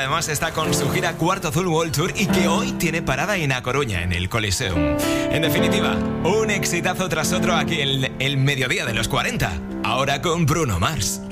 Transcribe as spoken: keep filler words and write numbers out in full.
además está con su gira Cuarto Azul World Tour y que hoy tiene parada en A Coruña, en el Coliseum. En definitiva, un exitazo tras otro aquí en el mediodía de los cuarenta. Ahora con Bruno Mars.